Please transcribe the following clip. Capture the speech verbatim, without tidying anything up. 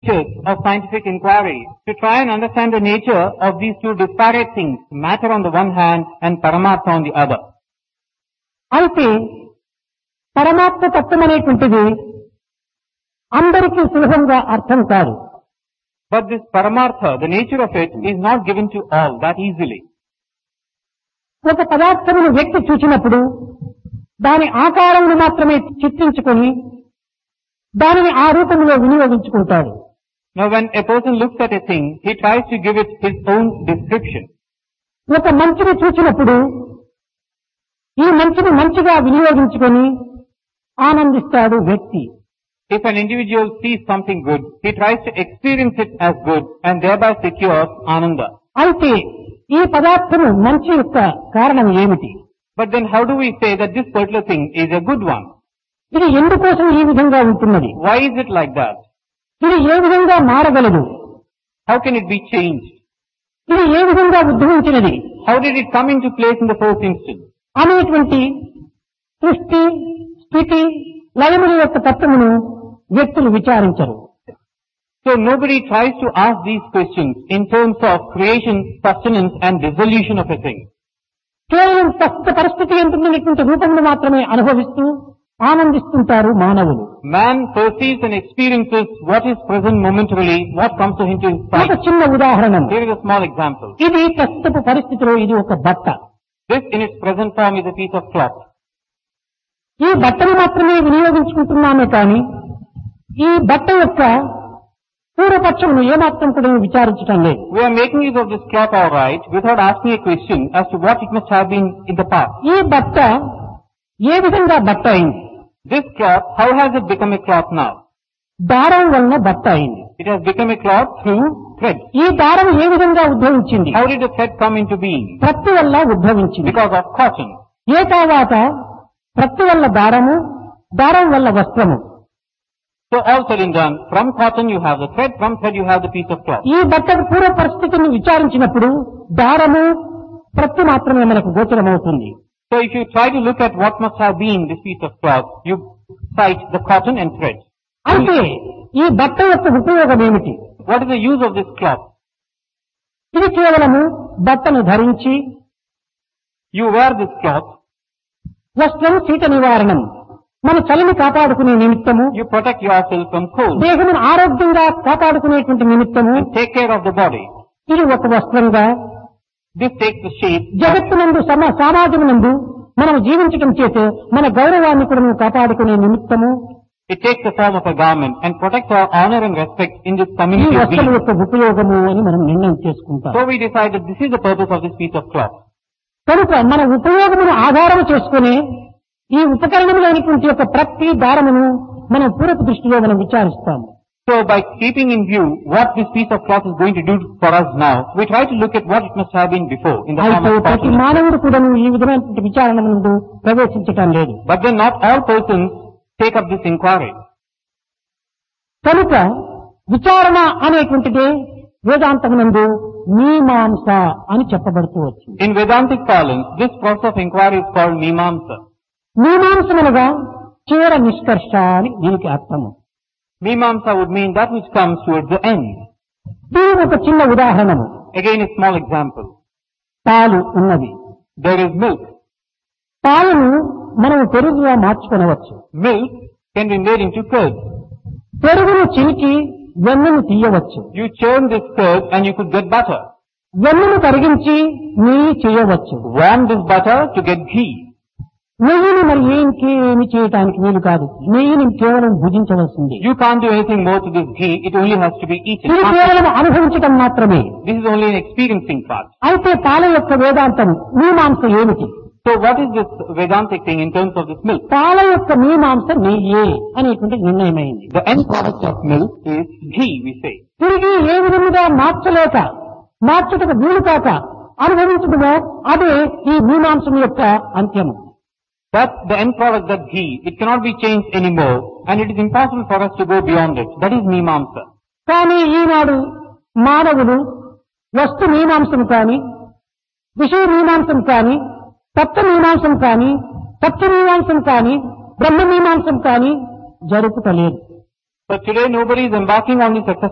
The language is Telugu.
of scientific inquiry to try and understand the nature of these two disparate things, matter on the one hand and Paramartha on the other. అయితే పరమాత్మ తత్వం అనేటువంటిది అందరికీ సులభంగా అర్థం కాదు. But this Paramartha, the nature of it, is not given to all that easily. ఒక పదార్థమును వ్యక్తి చూచినప్పుడు దాని ఆకారమును మాత్రమే చిత్రించుకొని దానిని ఆ రూపంలో వినియోగించుకుంటాడు. Now when a person looks at a thing, he tries to give it his own description. ఒక మంచిని చూచినప్పుడు ఈ మంచిని మంచిగా వినియోగించుకొని ఆనందిస్తాడు వ్యక్తి. If an individual sees something good, he tries to experience it as good and thereby secures ananda. అయితే ఈ పదార్థము మంచి యొక్క కారణం ఏమిటి? But then how do we say that this particular thing is a good one? ఇది ఎందుకోసం ఈ విధంగా ఉంటున్నది? Why is it like that? ఇది ఏ విధంగా మారగలదు? How can it be changed? ఇది ఏ విధంగా ఉద్భవించినది? How did it come into place in the first instance? అనేటువంటి సృష్టి స్థితి లయముల యొక్క తత్వమును వ్యక్తులు విచారించరు. So nobody tries to ask these questions in terms of creation, sustenance and dissolution of a thing. కేవలం ప్రస్తుత పరిస్థితి ఎంతున్నటువంటి రూపమును మాత్రమే అనుభవిస్తూ ఆనందిస్తుంటారు మానవులు. Man perceives and experiences what is present momentarily, what comes to him to his ఒక sight. చిన్న ఉదాహరణ. Here is a small example. ఇది ప్రస్తుత పరిస్థితిలో ఇది ఒక బట్ట. This in its present form is a piece of cloth. ఈ బట్టను మాత్రమే వినియోగించుకుంటున్నామే కానీ ఈ బట్ట యొక్క పూర్వపక్షమును ఏమాత్రం కూడా విచారించటం లేదు. We are making use of this cloth all right without asking a question as to what it must have been in the past. ఈ బట్ట ఏ విధంగా బట్ట అయింది? This cloth, how has it become a cloth now? దారం వలన బట్ట అయింది. It has become a cloth through thread. ఈ దారం ఏ విధంగా ఉద్భవించింది? How did the thread come into being? ప్రత్తి వల్ల ఉద్భవించింది. Because of cotton. ఏ తర్వాత ప్రత్తి వల్ల దారము, దారం వల్ల వస్త్రము. So all said and done, from cotton you have the thread, from thread you have the piece of cloth. ఈ బట్టకు పూర్వ పరిస్థితిని విచారించినప్పుడు దారము ప్రత్తి మాత్రమే మనకు గోచరమవుతుంది. So if you try to look at what must have been this piece of cloth, you cite the cotton and thread. అయితే ఈ బట్ట యొక్క ఉపయోగం ఏమిటి? What is the use of this cloth? ఇది కేవలము బట్టను ధరించి You wear this cloth, వస్త్రం శీత నివారణం మన చలిని కాపాడుకునే నిమిత్తము, you protect yourself from cold దేహమును ఆరోగ్యంగా కాపాడుకునేటువంటి నిమిత్తము and take care of the body. ఇది ఒక వస్త్రంగా This takes the shape. జగత్తునందు సమా సమాజమునందు మనం జీవించటం చేతే మన గౌరవాన్ని కూడా మనం కాపాడుకునే నిమిత్తము It takes the form of a garment and protects our honor and respect in this ఈ community of వస్త్రం beings. యొక్క ఉపయోగము అని మనం నిర్ణయం చేసుకుంటాం. So we decide that this is the purpose of this piece of cloth. కనుక మన ఉపయోగమును ఆధారం చేసుకుని ఈ ఉపకరణములైనటువంటి యొక్క ప్రతి దారమును మనం పూర్వపు దృష్టిలో మనం విచారిస్తాము. So by keeping in view what this piece of cloth is going to do for us now, we try to look at what it must have been before in the form అయితే of ప్రతి cotton. మానవుడు కూడా ఈ విధమైనటువంటి విచారణ ముందు ప్రవేశించటం లేదు. But then not all persons take up this inquiry. కనుక విచారణ అనేటువంటిది వేదాంతమునందు మీమాంస అని చెప్పబడుతూ వచ్చింది. In Vedantic parlance, this process of inquiry is called Mimamsa. మీమాంసమునగా చివర నిష్కర్ష అని దీనికి అర్థము. Mimamsa would mean that which comes towards the end. దీని ఒక చిన్న ఉదాహరణము. Again a small example. పాలు ఉన్నది. There is milk. పాలను మనం పెరుగుగా మార్చుకొనవచ్చు. Milk can be made into curd. పెరుగును చిలికి వెన్నను తీయవచ్చు. You churn this curd and you could get butter. వెన్నను కరిగించి నెయ్యి చేయవచ్చు. Warm this butter to get ghee. నెయ్యిని మరి ఇంకేమి చేయటానికి వీలు కాదు. నెయ్యిని కేవలం భుజించవలసింది. You can't do anything more to this ghee. It only has to be eaten. ఇది కేవలం అనుభవించటం మాత్రమే. This is only an experiencing part. అయితే పాల యొక్క వేదాంతం మీమాంస ఏమిటి? So what is this Vedantic thing in terms of this milk? పాల యొక్క మీమాంస నెయ్యే అనేటువంటి నిర్ణయమైంది. The end product of milk is ghee, we say. తిరిగి ఏ విధముగా మార్చలేక మార్చుటకు వీలు కాక అనుభవించడమో అదే ఈ మీమాంసం యొక్క అంత్యము. But the end product, that ghee, it cannot be changed anymore, and it is impossible for us to go beyond it. That is Mimamsa. కానీ ఈనాడు మానవులు వస్తు మీమాంసం కానీ విషయ మీమాంసం కానీ తత్వ మీమాంసం కానీ సత్య మీమాంసం కానీ బ్రహ్మ మీమాంసం కానీ జరుపుతలేదు. But today nobody is embarking on this exercise